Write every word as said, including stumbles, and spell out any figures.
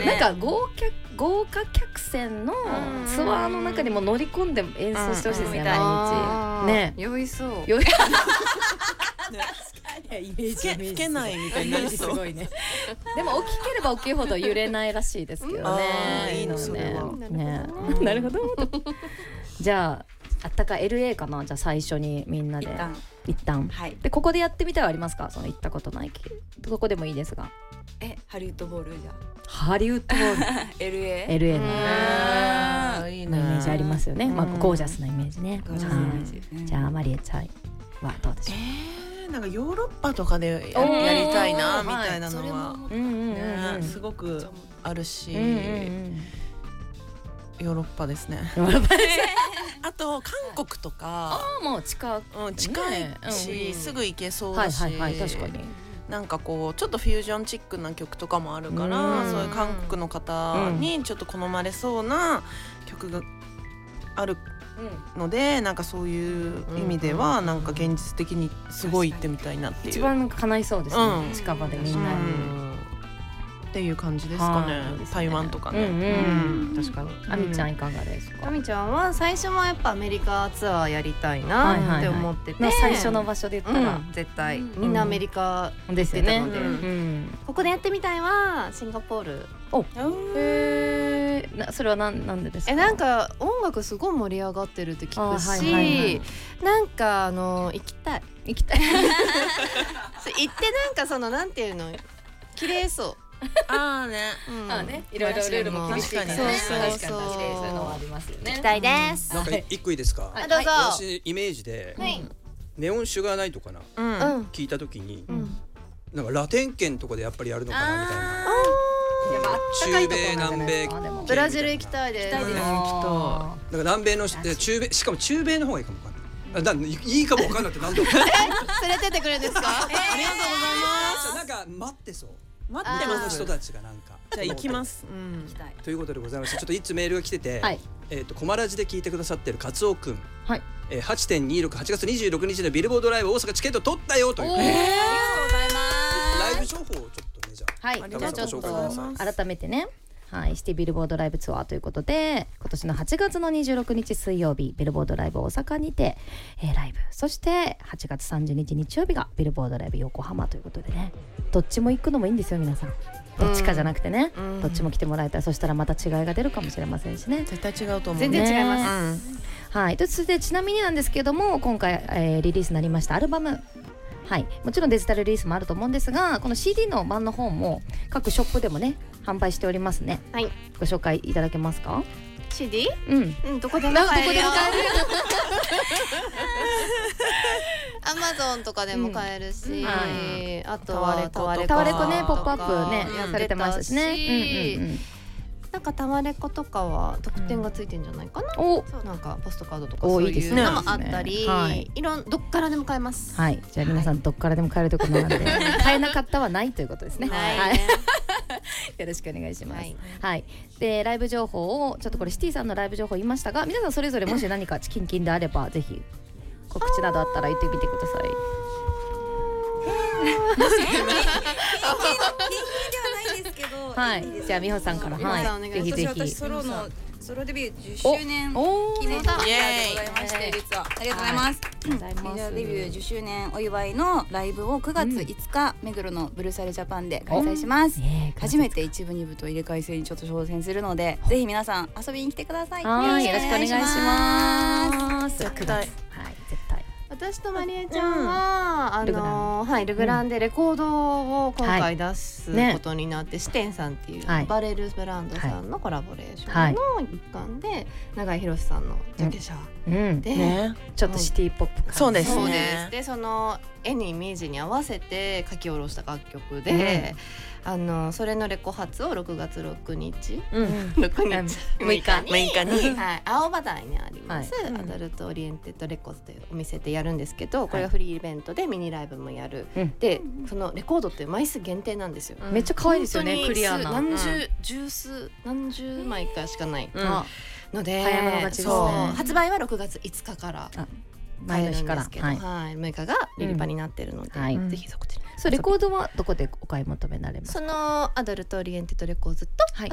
なんか豪華豪華客船のツアーの中にも乗り込んで演奏してほしいですね、毎日ね。 酔いそう酔いイメージ吹けないみたいになりそう。 すごいね。でも大きければ大きいほど揺れないらしいですけどね。 いいのね。 なるほど。じゃああったか エルエー かな。じゃあ最初にみんなで一旦一旦、 はい、 でここでやってみたいはありますか？その行ったことないここでもいいですが。 えハリウッドボールじゃハリウッドボールエルエーエルエー のいいイメージありますよね。まあゴージャスなイメージね。 ゴージャスなイメージですね。 じゃあマリエちゃんはどうでしょう？ えー、なんかヨーロッパとかで や, やりたいなみたいなのは、 うんうんうんうん、 すごくあるし、 うんうんうん、 ヨーロッパですね。あと韓国とか、 ああもう近く、 うん、近いし、ね、うん、すぐ行けそうだし、 はいはいはい、確かになんかこうちょっとフュージョンチックな曲とかもあるから、うん、そういう韓国の方にちょっと好まれそうな曲があるので、なんかそういう意味ではなんか現実的にすごい行ってみたいなっていう、 一番叶いそうですね、うん、近場でみんな、うん、 っていう感じですかね。台湾とかね、うんうん、確かに。 あみちゃんいかがですか？ あみちゃんは最初はやっぱアメリカツアーやりたいなって思ってて、はいはいはい、最初の場所で言ったら、 うん、絶対、うん、みんなアメリカですよね、 うんうん、ここでやってみたいはシンガポール。 おへー、それはなんなんでですか？ えなんか音楽すごい盛り上がってるって聞くし、はいはいはい、なんかあの行きたい行きたい行ってなんかそのなんていうの綺麗そうあーね、 うん、あね、いろいろルールも厳しいからね。 そうそうそう、 そういうのはありますよね。 行きたいです。 なんか一個いいですか？ はい、どうぞ。 私イメージで、はい、ネオンシュガーナイトかな、うん、聞いたときに、うん、なんかラテン圏とかでやっぱりやるのかなみたいな。中米南米ブラジル行きたいです。 行きたいです。 だから南米の中米、しかも中米の方がいいかもわかんない。だいいかもわかんないって何度も。 連れてってくれるんですか？ ありがとうございます。 なんか待ってそう。 待ってます。 人たちがなんか。 じゃあ行きます。 うん。ということでございまして、ちょっといつメールが来てて、 はい、 えっとコマラジで聞いてくださってるカツオくん、 はい、 えー、はちてんにろくはちがつにじゅうろくにちのビルボードライブ大阪チケット取ったよという。 えー、ありがとうございます。 ライブ情報をちょっとねじゃあ。 はい。じゃあちょっと改めてね。はい、シティビルボードライブツアーということで今年のはちがつのにじゅうろくにち水曜日ビルボードライブ大阪にて、えー、ライブ、そしてはちがつさんじゅうにち日曜日がビルボードライブ横浜ということでね、どっちも行くのもいいんですよ皆さん。どっちかじゃなくてね、うん、どっちも来てもらえたら、そしたらまた違いが出るかもしれませんしね。 絶対違うと思う。 全然違います、 うん、はい。そしてちなみになんですけども今回、えー、リリースになりましたアルバム、はい、もちろんデジタルリリースもあると思うんですが、この シーディー の版の方も各ショップでもね販売しておりますね。 はい、 ご紹介いただけますか？ シーディー？ うん、 うん、どこでも買えるよ。アマゾンとかでも買えるし、うん、はい、あとはタワレコタワレコね、ポップアップね、やされてましたしね。うんうんうん、 なんかタワレコとかは特典がついてんじゃないかな、うん、おなんかポストカードとかそういうのもあったり、はい、いろんどっからでも買えます。 はい、じゃあ皆さんどっからでも買えるところなんで、はい、買えなかったはないということですね。 はい、 はい、よろしくお願いします。はい、はい、でライブ情報をちょっとこれシティさんのライブ情報言いましたが、皆さんそれぞれもし何かキンキンであればぜひ告知などあったら言ってみてください。はい、じゃあ美穂さんから、はい、ぜひぜひ。 私ソロのソロデビューじゅっしゅうねん記念イヤーでございまして、実はありがとうございます。メジャーデビューじゅっしゅうねんお祝いのライブをくがついつか目黒のブルーサルジャパンで開催します。初めて一部二部と入れ替え制にちょっと挑戦するので、ぜひ皆さん遊びに来てください。 はい、よろしくお願いします。 絶対、はい、 絶対。 私とマリエちゃんは、うん、あのー、はい、ルグランでレコードを今回出すことになって、はい、シテンさんっていう、はい、バレルブランドさんのコラボレーションの一環で、はい、永井博さんのジャケ写、 うん、で、ね、ちょっとシティポップ感じ。 そうですね。 そうです。でその絵にイメージに合わせて書き下ろした楽曲で、うん、あのそれのレコ発をろくがつろくにち、うん、ろくにちむいかに、 むいかに、 はい、青葉台にあります、はい、アダルトオリエンテッドレコーズというお店でやるんですけど、これがフリーイベントでミニライブもやる、はい、でそのレコードって枚数限定なんですよ、 うん、めっちゃ可愛いですよね。クリアな何十、うん、十数何十枚かしかない、うん、ので早物勝ちですね。 そう発売はろくがついつかから前の日から、 はい、はい、むいかがリリパになってるので、うん、はい、ぜひそこで、 そうレコードはどこでお買い求められますか？ そのアダルトオリエンテッドレコーズと、はい、